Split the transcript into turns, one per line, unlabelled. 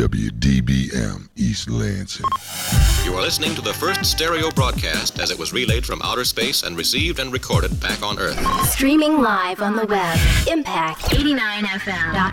WDBM East Lansing.
You are listening to the first stereo broadcast as it was relayed from outer space and received and recorded back on Earth.
Streaming live on the web, impact89fm.com.